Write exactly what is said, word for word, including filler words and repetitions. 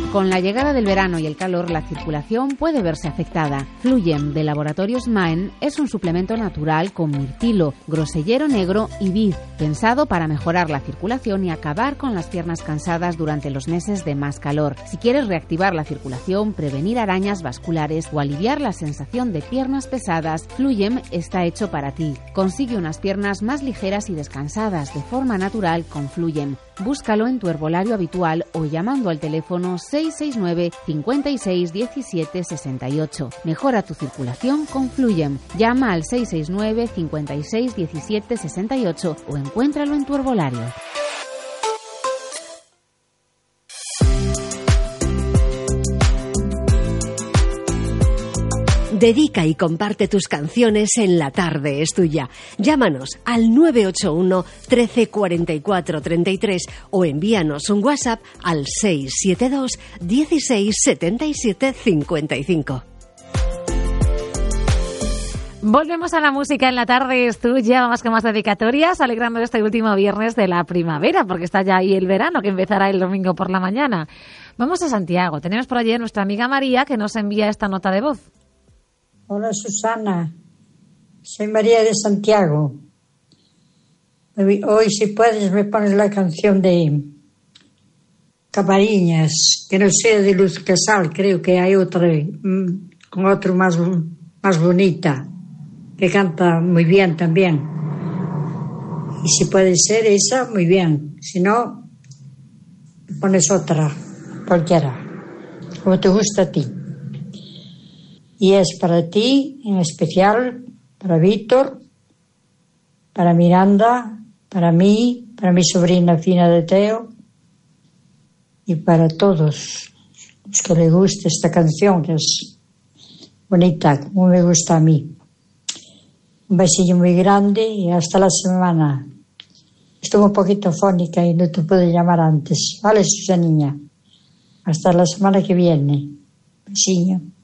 Con la llegada del verano y el calor, la circulación puede verse afectada. Fluyem de Laboratorios Maen es un suplemento natural con mirtilo, grosellero negro y vid, pensado para mejorar la circulación y acabar con las piernas cansadas durante los meses de más calor. Si quieres reactivar la circulación, prevenir arañas vasculares o aliviar la sensación de piernas pesadas, Fluyem está hecho para ti. Consigue unas piernas más ligeras y descansadas de forma natural con Fluyem. Búscalo en tu herbolario habitual o llamando al teléfono seis seis nueve, cinco seis, uno siete, seis ocho. Mejora tu circulación con Fluyem. Llama al seis seis nueve, cinco seis, uno siete, seis ocho o encuéntralo en tu herbolario. Dedica y comparte tus canciones en La Tarde es Tuya. Llámanos al nueve ocho uno, trece, cuarenta y cuatro, treinta y tres o envíanos un WhatsApp al seis siete dos, dieciséis, setenta y siete, cincuenta y cinco. Volvemos a la música en La Tarde es Tuya, vamos con más dedicatorias, alegrando este último viernes de la primavera, porque está ya ahí el verano, que empezará el domingo por la mañana. Vamos a Santiago, tenemos por allí a nuestra amiga María, que nos envía esta nota de voz. Hola Susana, soy María de Santiago. Hoy si puedes me pones la canción de Camariñas, que no sea de Luz Casal, creo que hay otra con otro más, más bonita, que canta muy bien también. Y si puede ser esa, muy bien. Si no, pones otra, cualquiera, como te gusta a ti. Y es para ti, en especial, para Víctor, para Miranda, para mí, para mi sobrina Fina de Teo y para todos los que les guste esta canción, que es bonita, como me gusta a mí. Un besillo muy grande y hasta la semana. Estuve un poquito fónica y no te pude llamar antes. Vale, Susanilla. Hasta la semana que viene. Besillo.